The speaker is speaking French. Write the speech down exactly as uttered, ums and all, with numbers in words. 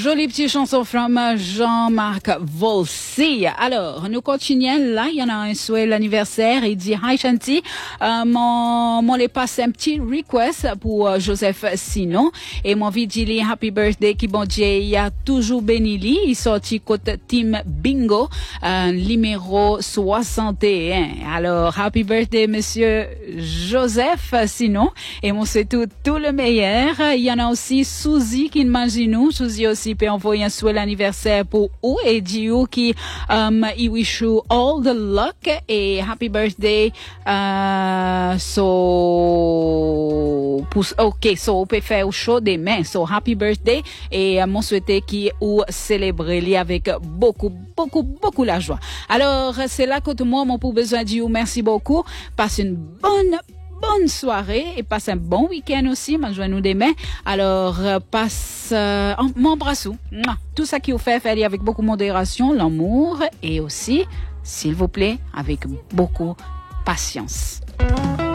Jolie petite chanson from Jean-Marc Volsi. Alors, nous continuons. Là, il y en a un souhait l'anniversaire. Il dit, hi Shanti, euh, mon, mon les passe un petit request pour euh, Joseph Sinon. Et mon vie dit happy birthday qui bon Dieu, il y a toujours béni li. Il sorti côté team bingo, euh, numéro soixante et un. Alors, happy birthday, monsieur Joseph Sinon. Et mon c'est tout, tout le meilleur. Il y en a aussi Suzy qui imagine nous. Suzy aussi peut envoyer un souhait l'anniversaire pour ou et dit qui um, il wish you all the luck et happy birthday. Uh, so pour, ok, so on peut faire au show demain. So happy birthday et uh, mon souhaité qui ou célébrer avec beaucoup, beaucoup, beaucoup la joie. Alors c'est là que tout le monde mon pour besoin de vous. Merci beaucoup. Passe une bonne bonne soirée et passe un bon week-end aussi. Moi, je vais nous demain. Alors, euh, passe, euh, m'embrassez. Tout ça qui vous fait, faire avec beaucoup de modération, l'amour et aussi, s'il vous plaît, avec beaucoup de patience.